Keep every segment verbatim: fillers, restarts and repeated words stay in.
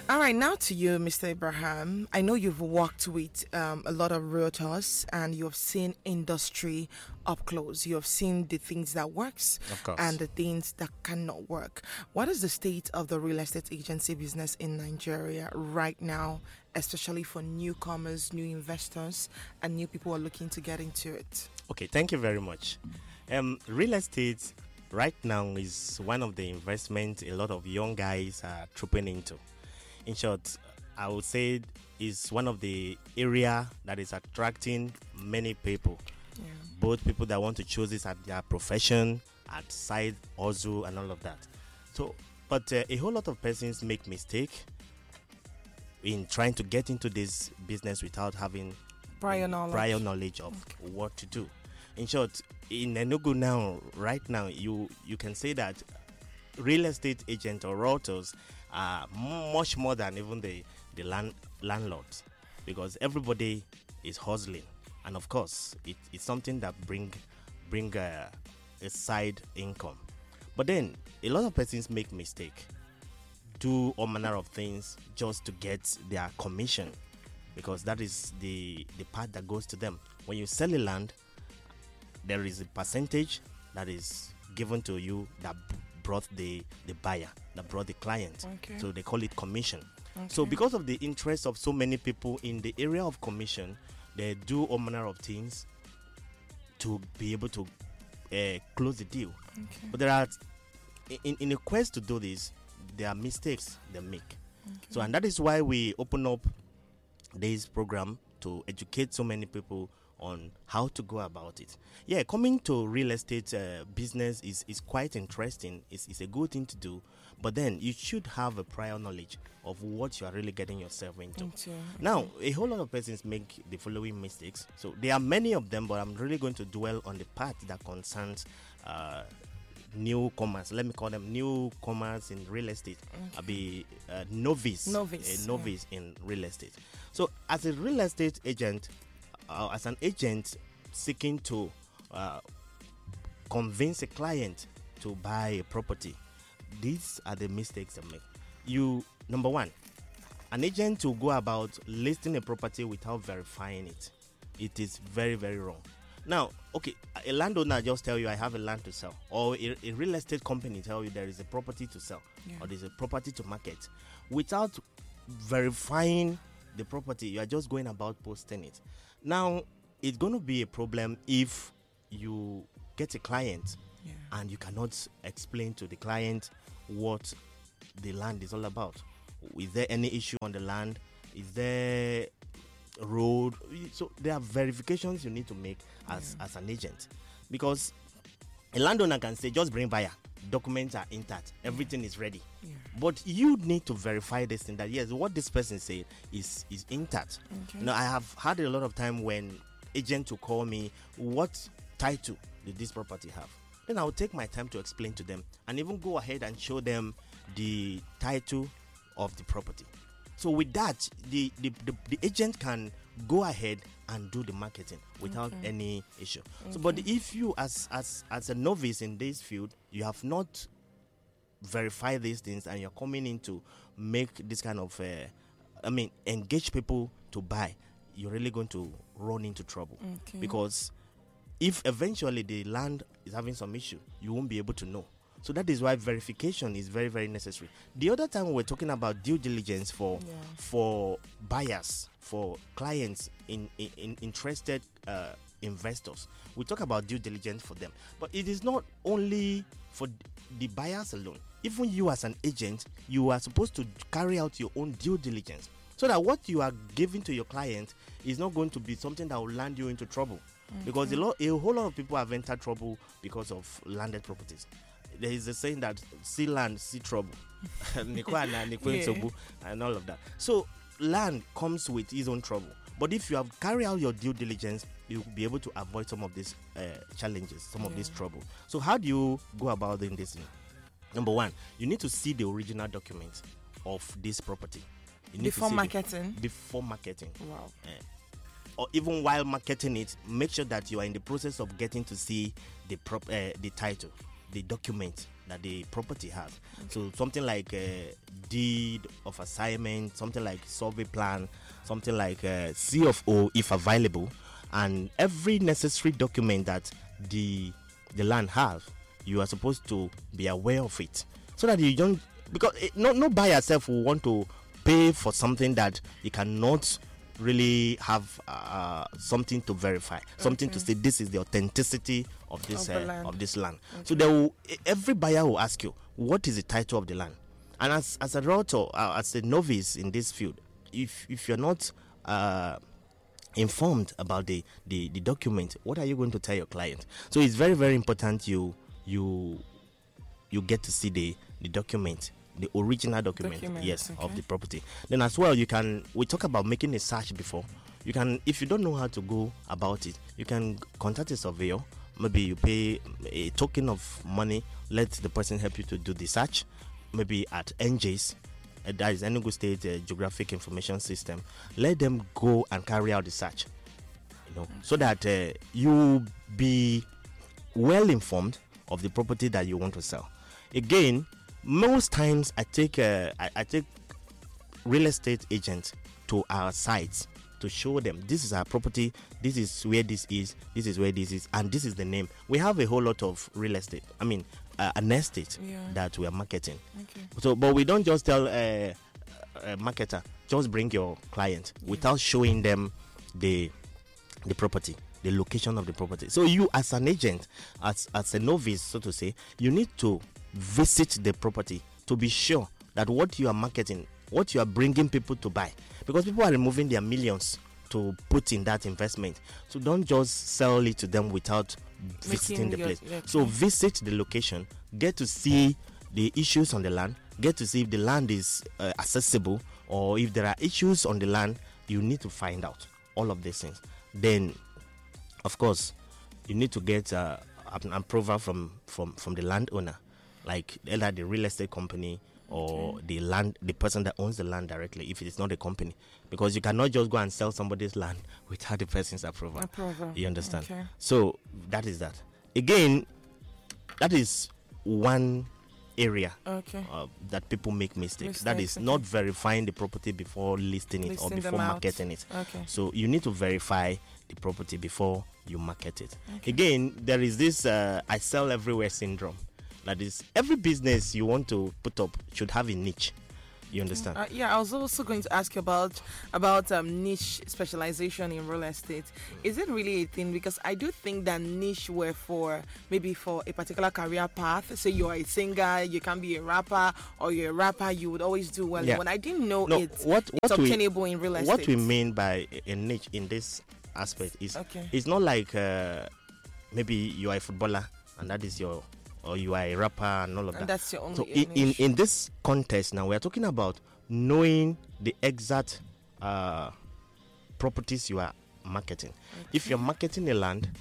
All right, now to you, Mister Abraham. I know you've worked with um, a lot of realtors and you have seen industry up close. You have seen the things that works Of course. and the things that cannot work. What is the state of the real estate agency business in Nigeria right now, especially for newcomers, new investors, and new people who are looking to get into it? Okay, thank you very much. Um, real estate right now is one of the investments a lot of young guys are trooping into. In short, I would say is one of the area that is attracting many people. Yeah. Both people that want to choose this at their profession, at side hustle, and all of that. So, but uh, a whole lot of persons make mistake in trying to get into this business without having Prior knowledge. prior knowledge of Okay. what to do. In short, in Enugu now, right now, you you can say that real estate agent or realtors are much more than even the the land landlords, because everybody is hustling, and of course, it, it's something that bring bring a, a side income. But then a lot of persons make mistake, do all manner of things just to get their commission, because that is the the part that goes to them. When you sell a land, there is a percentage that is given to you that b- brought the the buyer, that brought the client. Okay. So they call it commission. Okay. So because of the interest of so many people in the area of commission, they do all manner of things to be able to uh, close the deal. Okay. But there are, in, in a quest to do this, there are mistakes they make. Okay. So, and that is why we open up this program to educate so many people on how to go about it. Yeah, coming to real estate uh, business is, is quite interesting. It's, it's a good thing to do, but then you should have a prior knowledge of what you are really getting yourself into. Into, Now, a whole lot of persons make the following mistakes. So there are many of them, but I'm really going to dwell on the part that concerns uh, newcomers. Let me call them newcomers in real estate. Okay. I'll be a novice, Novice, a novice in real estate. So as a real estate agent, uh, as an agent seeking to uh, convince a client to buy a property, these are the mistakes I make. You, number one, an agent will go about listing a property without verifying it. It is very, very wrong. Now, okay, a landowner just tell you I have a land to sell, or a, a real estate company tell you there is a property to sell, Yeah. or there's a property to market. Without verifying the property, you are just going about posting it. Now, it's going to be a problem if you get a client Yeah. and you cannot explain to the client what the land is all about. Is there any issue on the land? Is there a road? So there are verifications you need to make as, Yeah. as an agent, because a landowner can say just bring buyer, documents are intact, everything is ready. Yeah. But you need to verify this thing, that yes, what this person said is is intact. Okay. Now I have had a lot of time when agents will call me, what title did this property have? Then I'll take my time to explain to them and even go ahead and show them the title of the property. So with that, the, the, the, the agent can go ahead and do the marketing without Okay. any issue. So, but if you as as as a novice in this field, you have not verified these things and you're coming in to make this kind of, uh, I mean, engage people to buy, you're really going to run into trouble. Okay. Because if eventually the land is having some issue, you won't be able to know. So that is why verification is very, very necessary. The other time we were talking about due diligence for Yeah. for buyers, for clients, in, in, in interested uh, investors. We talk about due diligence for them, but it is not only for the buyers alone. Even you as an agent, you are supposed to carry out your own due diligence, so that what you are giving to your client is not going to be something that will land you into trouble. Because a lot, a whole lot of people have entered trouble because of landed properties. There is a saying that see land, see trouble, Nikwa na nikwe Yeah. nsobu, and all of that. So land comes with its own trouble. But if you have carried out your due diligence, you'll be able to avoid some of these uh, challenges, some of this Yeah. trouble. So how do you go about doing this thing? Number one, you need to see the original document of this property. You need to Before see the- marketing. before marketing. Wow. Eh, or even while marketing it, make sure that you are in the process of getting to see the prop, uh, the title, the document that the property has. So something like a deed of assignment, something like survey plan, something like a C of O if available, and every necessary document that the the land has, you are supposed to be aware of it, so that you don't, because it, no no buyer self will want to pay for something that he cannot really have uh, something to verify, okay. something to say this is the authenticity of this of, uh, of this land. Okay. So there will, every buyer will ask you, what is the title of the land? And as as a realtor, uh, as a novice in this field, if if you're not uh, informed about the, the the document, what are you going to tell your client? So it's very very important you you you get to see the the document, the original document, document yes, okay. of the property. Then as well, you can, we talk about making a search before. You can, if you don't know how to go about it, you can contact a surveyor. Maybe you pay a token of money, let the person help you to do the search. Maybe at N J S, uh, that is Enugu State uh, Geographic Information System. Let them go and carry out the search, you know, okay. so that uh, you be well informed of the property that you want to sell. Again, most times I take uh, I, I take real estate agents to our sites to show them this is our property, this is where this is, this is where this is, and this is the name. We have a whole lot of real estate. I mean, uh, an estate yeah. that we are marketing. Okay. So, but we don't just tell a, a marketer, just bring your client yeah. without showing them the the property, the location of the property. So you, as an agent, as as a novice, so to say, you need to visit the property to be sure that what you are marketing, what you are bringing people to buy, because people are removing their millions to put in that investment. So don't just sell it to them without visiting the place. Your, so visit the location, get to see the issues on the land, get to see if the land is uh, accessible, or if there are issues on the land, you need to find out all of these things. Then, of course, you need to get uh, an approval from, from, from the landowner, like either the real estate company or okay. the land, the person that owns the land directly, if it is not a company, because you cannot just go and sell somebody's land without the person's approval. approval. You understand? Okay. So that is that. Again, that is one area okay. uh, that people make mistakes. Mistakes that is okay. not verifying the property before listing it listing or before marketing it. Okay. So you need to verify the property before you market it. Okay. Again, there is this uh, I sell everywhere syndrome. That is, every business you want to put up should have a niche. You understand? Uh, yeah, I was also going to ask you about about um, niche specialization in real estate. Is it really a thing? Because I do think that niche were for maybe for a particular career path. Say you're a singer, you can be a rapper, or you're a rapper, you would always do well. Yeah. When I didn't know no, it, what, what it's obtainable we, in real estate. What we mean by a niche in this aspect is okay. it's not like uh, maybe you are a footballer and that is your, or you are a rapper and all of and that. That's your only so in, in in this context now, we are talking about knowing the exact uh, properties you are marketing. Okay. If you're marketing a land,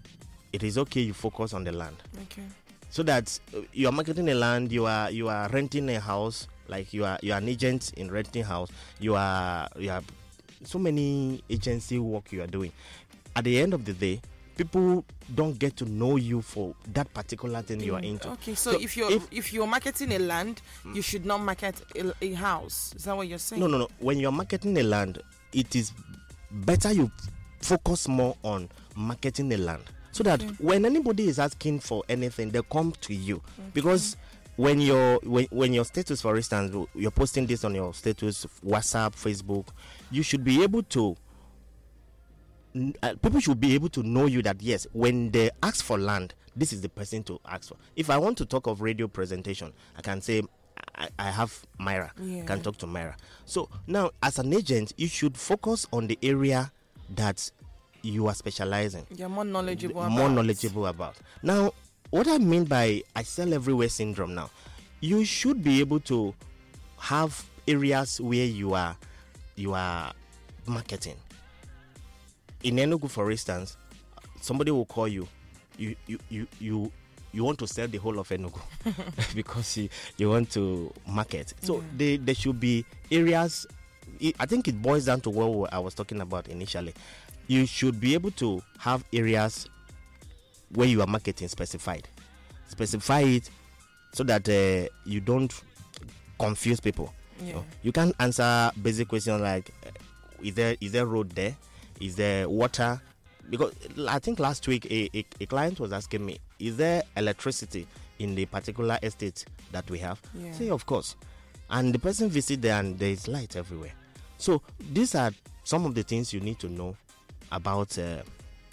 it is okay you focus on the land. Okay. So that uh, you are marketing a land, you are you are renting a house, like you are you are an agent in renting house. You are you have so many agency work you are doing. At the end of the day, people don't get to know you for that particular thing mm, you are into. Okay, so, so if you're if, if you're marketing a land, mm, you should not market a, a house. Is that what you're saying? No, no, no. When you're marketing a land, it is better you focus more on marketing a land, so that okay. when anybody is asking for anything, they come to you. Okay. Because when your when, when your status, for instance, you're posting this on your status, WhatsApp, Facebook, you should be able to. Uh, people should be able to know you that yes, when they ask for land, this is the person to ask for. If I want to talk of radio presentation, I can say I, I have Myra. Yeah. I can talk to Myra. So now, as an agent, you should focus on the area that you are specializing. You're more knowledgeable. More about. knowledgeable about. Now, what I mean by I sell everywhere syndrome. Now, you should be able to have areas where you are you are marketing. In Enugu, for instance, somebody will call you. You you you you, you want to sell the whole of Enugu because you, you want to market. So yeah. they, there should be areas. I think it boils down to what I was talking about initially. You should be able to have areas where you are marketing specified. Specify it so that uh, you don't confuse people. Yeah. You know, you can answer basic questions like, uh, is there is there road there? Is there water? Because I think last week a, a, a client was asking me, is there electricity in the particular estate that we have? Yeah. Say, of course. And the person visit there and there is light everywhere. So these are some of the things you need to know about uh,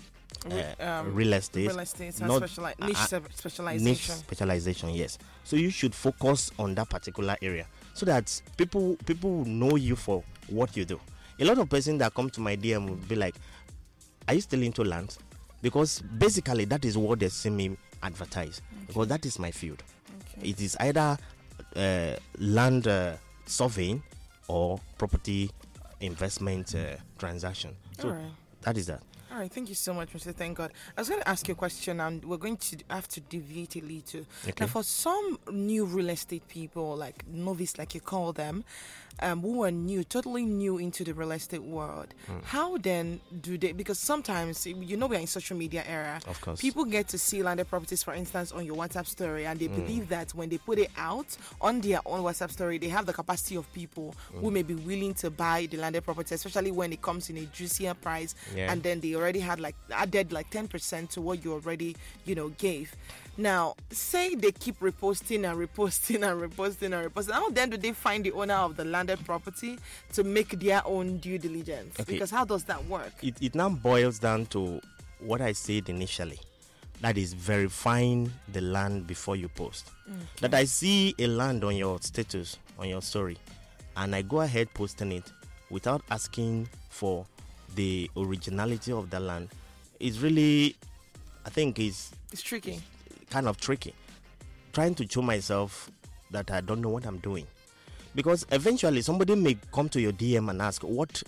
Re- uh, um, real estate. Real estate and not- speciali- niche uh, se- Niche specialization. specialization, yes. So you should focus on that particular area so that people people know you for what you do. A lot of persons that come to my D M will be like, are you still into land? Because basically that is what they see me advertise. Okay. Because that is my field. Okay. It is either uh, land uh, surveying or property investment uh, transaction. So All right. that is that. All right, thank you so much, Mister Thank God. I was going to ask you a question, and we're going to have to deviate a little. Okay. Now, for some new real estate people, like novice, like you call them, um, who are new, totally new into the real estate world, Mm. how then do they? Because sometimes, you know, we're in social media era. Of course. People get to see landed properties, for instance, on your WhatsApp story, and they Mm. believe that when they put it out on their own WhatsApp story, they have the capacity of people who may be willing to buy the landed property, especially when it comes in a juicier price, Yeah. and then they already had like added like ten percent to what you already, you know, gave. Now, say they keep reposting and reposting and reposting and reposting. How then do they find the owner of the landed property to make their own due diligence? Okay. Because how does that work? It, it now boils down to what I said initially. That is verifying the land before you post. That I see a land on your status, on your story, and I go ahead posting it without asking for the originality of the land. It's really, I think, is It's tricky. kind of tricky. Trying to show myself that I don't know what I'm doing. Because eventually somebody may come to your D M and ask, what,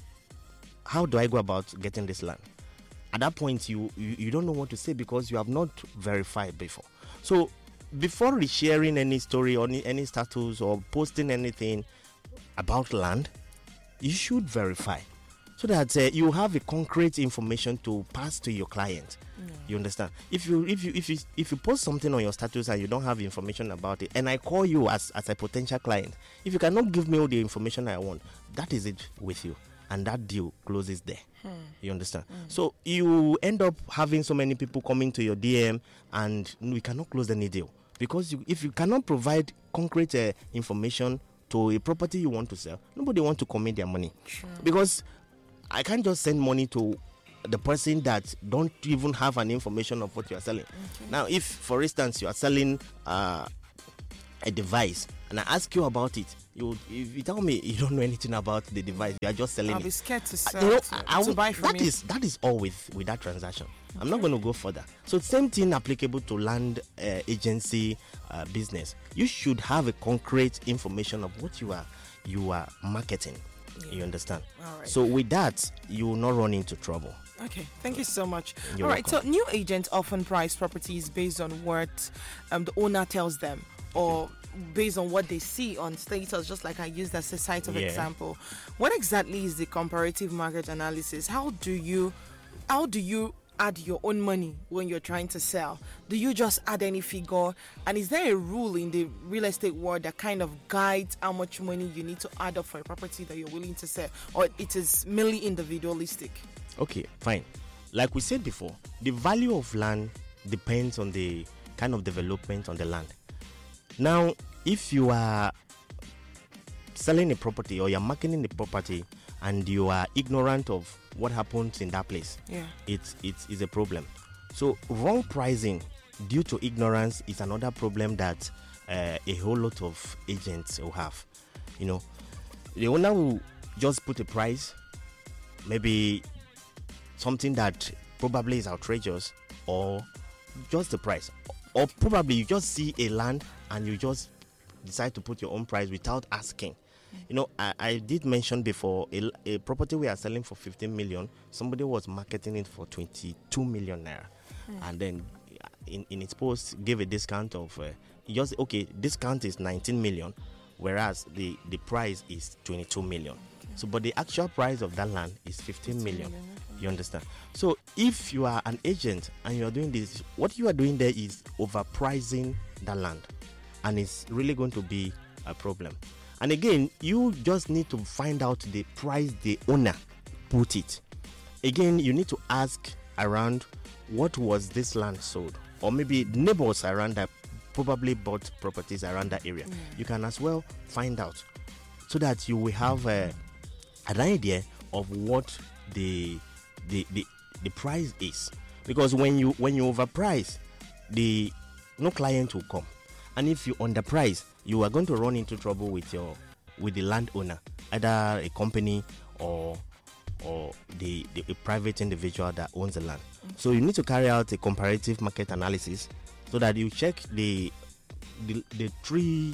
how do I go about getting this land? At that point, you, you, you don't know what to say because you have not verified before. So before resharing any story or any, any status or posting anything about land, you should verify so that uh, you have a concrete information to pass to your client. You understand? If you if you if you if you post something on your status and you don't have information about it, and I call you as as a potential client, if you cannot give me all the information I want, that is it with you, and that deal closes there. Hmm. You understand? So you end up having so many people coming to your D M, and we cannot close any deal because you, if you cannot provide concrete uh, information to a property you want to sell, nobody want to commit their money. Sure. Because I can't just send money to the person that don't even have an information of what you are selling. Okay. Now, if, for instance, you are selling uh, a device and I ask you about it, you if you tell me you don't know anything about the device, you are just selling I'll it. be scared to Uh, sell, you know, to, I- I to would- buy from that you. is that is all with with that transaction. I'm not going to go further. So same thing applicable to land uh, agency uh, business. You should have a concrete information of what you are you are marketing. You understand? All right. So with that, you will not run into trouble. Okay, thank you so much. You're All right, welcome. so new agents often price properties based on what um, the owner tells them or based on what they see on status, just like I used as a site of Yeah. example. What exactly is the comparative market analysis? How do you, how do you add your own money when you're trying to sell? Do you just add any figure? And is there a rule in the real estate world that kind of guides how much money you need to add up for a property that you're willing to sell? Or it is merely individualistic? Okay, fine. Like we said before, the value of land depends on the kind of development on the land. Now, if you are selling a property or you're marketing the property and you are ignorant of what happens in that place, Yeah. it's it's is a problem. So wrong pricing due to ignorance is another problem that uh, a whole lot of agents will have. You know, the owner will just put a price, maybe something that probably is outrageous, or just the price, or probably you just see a land and you just decide to put your own price without asking. You know, I, I did mention before a, a property we are selling for fifteen million. Somebody was marketing it for twenty-two million naira, and then in, in its post gave a discount of uh, just okay. Discount is nineteen million, whereas the the price is twenty-two million. So, but the actual price of that land is fifteen million. You understand? So, if you are an agent and you are doing this, what you are doing there is overpricing the land. and it's really going to be a problem. And again, you just need to find out the price the owner put it. Again, you need to ask around, what was this land sold? Or maybe neighbors around that probably bought properties around that area. Mm. You can as well find out, so that you will have uh, an idea of what the, the the the price is. Because when you when you overprice, the no client will come, and if you underprice, you are going to run into trouble with your with the landowner, either a company or or the, the a private individual that owns the land. Okay. So you need to carry out a comparative market analysis, so that you check the the, the three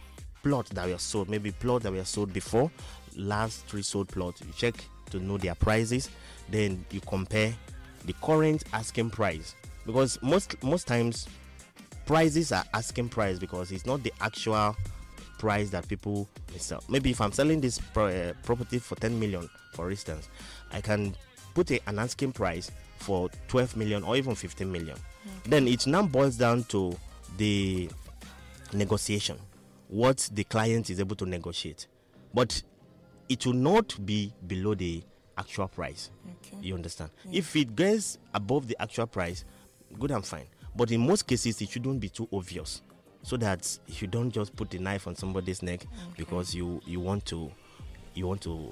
plots that were sold, maybe plots that were sold before, last three sold plots. You check to know their prices, then you compare the current asking price, because most most times prices are asking price because it's not the actual price that people may sell. Maybe if I'm selling this pro- uh, property for ten million, for instance, I can put a, an asking price for twelve million or even fifteen million. Okay. Then it now boils down to the negotiation, what the client is able to negotiate, but it will not be below the actual price. Okay. You understand? Yeah. If it gets above the actual price, good and fine. But in most cases, it shouldn't be too obvious, so that you don't just put the knife on somebody's neck. Okay. Because you, you want to you want to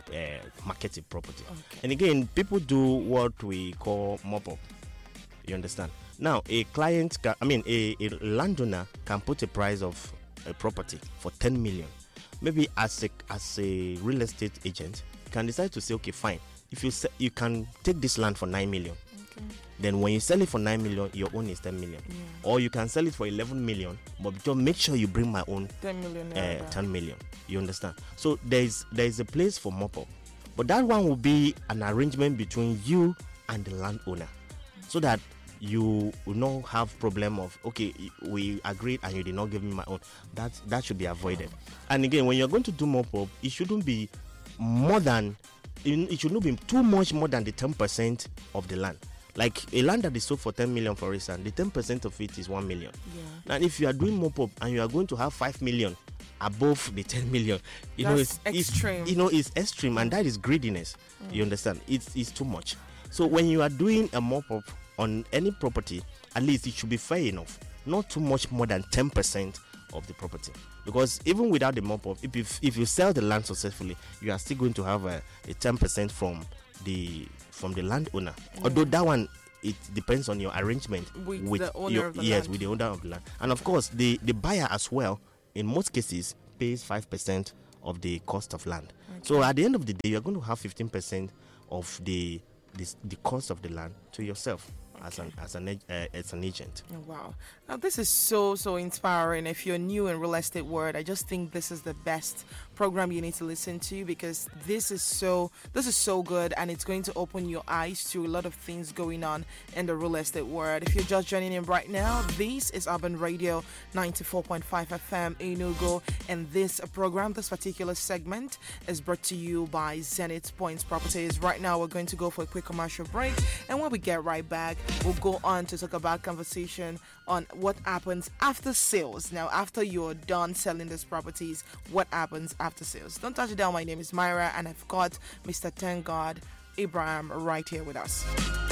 uh, market a property. Okay. And again, people do what we call mop up. You understand? Now, a client, can, I mean, a, a landowner can put a price of a property for ten million. Maybe as a as a real estate agent, you can decide to say, okay, fine. If you se- you can take this land for nine million. Okay. Then when you sell it for nine million, your own is ten million. Yeah. Or you can sell it for eleven million, but just make sure you bring my own ten million. Uh, ten million. You understand? So there is there is a place for mop up, but that one will be an arrangement between you and the landowner, okay. So that you will not have problem of, okay, we agreed and you did not give me my own. That that should be avoided. And again, when you're going to do mop up, it shouldn't be more than it should not be too much more than the ten percent of the land. Like a land that is sold for ten million, for instance, the ten percent of it is one million. Yeah. Now, if you are doing mop up and you are going to have five million above the ten million, you That's know, it's extreme. It's, you know, it's extreme, and that is greediness. Mm. You understand? It's it's too much. So when you are doing a mop up on any property, at least it should be fair enough, not too much more than ten percent of the property. Because even without the mop up, if, if if you sell the land successfully, you are still going to have a, a ten percent from the from the landowner. Yeah. Although that one, it depends on your arrangement with, with the owner your, of the yes, land. with the owner of the land. And of course, the, the buyer as well, in most cases, pays five percent of the cost of land. Okay. So at the end of the day, you're going to have fifteen percent of the this, the cost of the land to yourself. As an as an uh, as an agent. Oh, wow. Now this is so so inspiring. If you're new in real estate world, I just think this is the best program you need to listen to, because this is so this is so good, and it's going to open your eyes to a lot of things going on in the real estate world. If you're just joining in right now, this is Urban Radio ninety-four point five F M Enugu, and this program, this particular segment, is brought to you by Zenith Points Properties. Right now, we're going to go for a quick commercial break, and when we get right back, we'll go on to talk about conversation on what happens after sales. Now, after you're done selling these properties, what happens after sales? Don't touch it down. My name is Myra, and I've got Mister Thank God Abraham right here with us.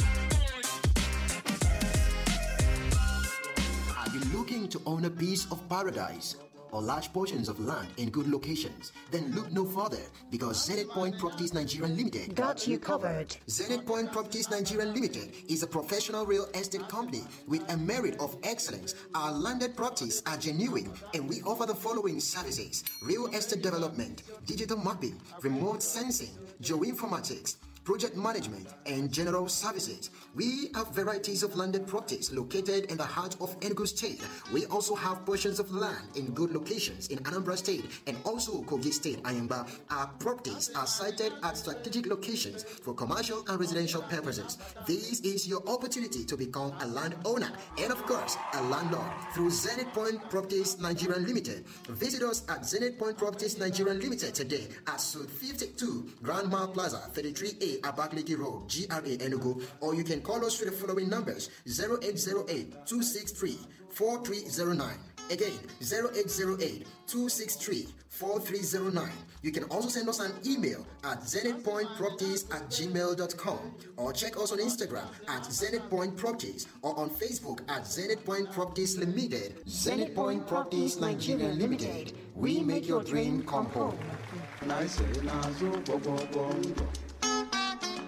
Are you looking to own a piece of paradise or large portions of land in good locations? Then look no further, because Zenith Point Properties Nigeria Limited got you covered. Zenith Point Properties Nigeria Limited is a professional real estate company with a merit of excellence. Our landed properties are genuine, and we offer the following services: real estate development, digital mapping, remote sensing, geoinformatics, project management, and general services. We have varieties of landed properties located in the heart of Enugu State. We also have portions of land in good locations in Anambra State and also Kogi State, Ayamba. Our properties are sited at strategic locations for commercial and residential purposes. This is your opportunity to become a landowner and, of course, a landlord through Zenith Point Properties Nigeria Limited. Visit us at Zenith Point Properties Nigeria Limited today at Suite fifty-two, Grand Mile Plaza, thirty-three A, A Abakaliki Road, G R A Enugu, or you can call us through the following numbers: zero eight zero eight, two six three, four three zero nine. Again, zero eight zero eight, two six three, four three zero nine. You can also send us an email at zenith point properties at gmail dot com, or check us on Instagram at Zenith Point Properties, or on Facebook at Zenith Point Properties Limited. Zenith Point Properties Nigeria Limited. We make your dream come home.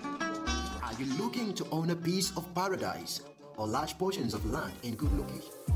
Are you looking to own a piece of paradise or large portions of land in good location?